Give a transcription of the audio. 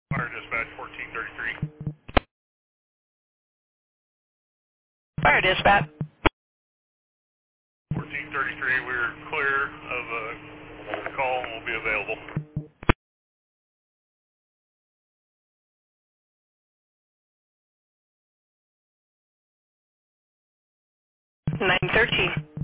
Fire dispatch 1433. Fire dispatch. 1433, we're clear of a call and will be available. 913.